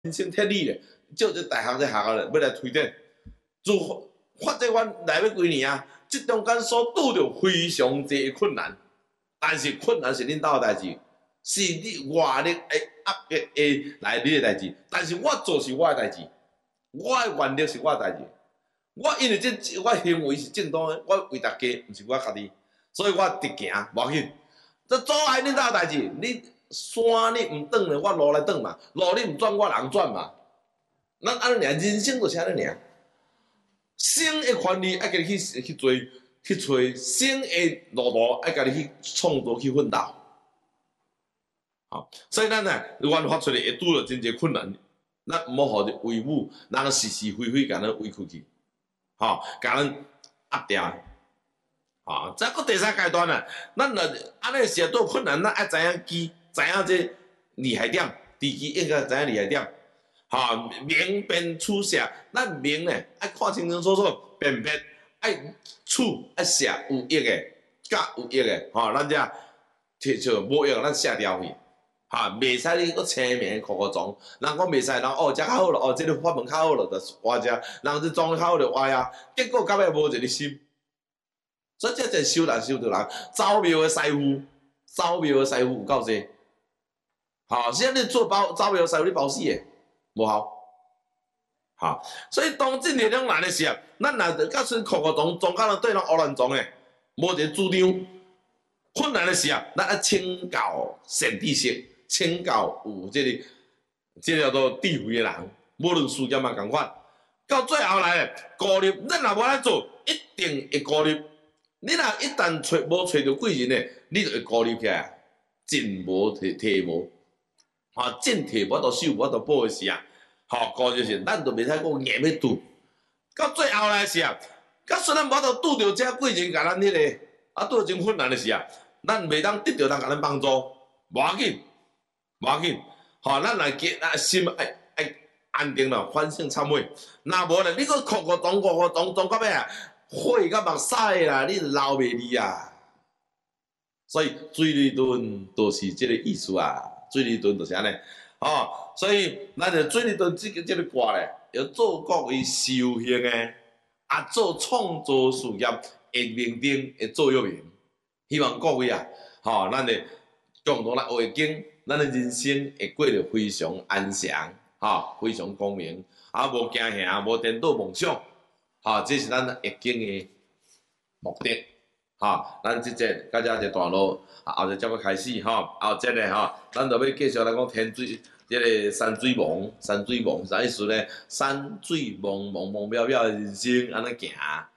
人生铁理咧，照这大学这学校咧要来推展。自发这款来要几年啊，这中间所拄着非常济的困难，但是困难是恁兜的代志，是你外力的压迫的来你的代志，但是我做是我的代志，我的原则是我的代志。我因为我行为是正当的，我为大家，毋是我家己，所以我直行，无要紧。这阻碍恁兜代志，你山你毋转咧，我路来转嘛，路你毋转，我人转嘛。咱安尼尔，人生就是安尼尔。生的权利爱家己去追，去找；生的路途爱家己去创造、去奋斗。好，所以咱呢，原发出来会拄着真侪困难，咱毋好互为母，人是是非非，甲咱委屈去，吼，甲咱压定。啊，再个第三阶段啊，咱若安尼时啊拄困难，咱爱知影知影这厉害点，知己应该知影厉害点。哈，明辨处舍，咱明呢爱看清清楚楚，辨别爱处爱舍有益的，甲有益的，吼，咱遮摕像无益，咱卸掉去。哈，袂使你搁青面苦苦装，人讲袂使，人哦，食较好咯，哦，这个法门较好咯，就活食，人这装较好就活呀，结果到尾无一个心。所以这真修人修着人，走庙的师傅，走庙的师傅有够济。好，现在你做走庙的师傅，你包死的，无效。好，所以当这种难的时候，咱若甲算苦苦装到对人乌乱装的，无一个主张。困难的时候，咱要请教善知识，请教有这叫做智慧的人，无论事业嘛共款。到最后来咧，孤立，咱若无咱做，一定会孤立。你若一旦无找到贵人咧，你就会孤立起来，进无摕无，啊，进摕无都守，无都保的时啊，吼，孤就是咱就袂使讲硬要拄。到最后来时啊，到虽然无都拄着这贵人，甲咱迄个啊拄着真困难的时啊，咱袂当得到人甲咱帮助，无要紧，无要紧，吼，咱来心爱安定了，反省忏悔。若无咧，你搁苦苦装到尾啊！血甲目屎啦，你流袂离啊！所以水里遁就是这个意思啊，水里遁就是安尼，哦，所以咱就水里遁这个歌咧，要做各位修行的，啊，做创造事业的明灯的座右铭。希望各位啊，吼，咱的共同来学经，咱的人生会过得非常安详，吼，非常光明，啊，无惊吓，无颠倒梦想。好，这是咱易经的目的。好，咱即节到遮一段落，后日才要开始吼。后节咧吼，咱就要继续来讲天水，这个山水梦，啥意思咧？山水梦，梦梦渺渺的人生安尼行。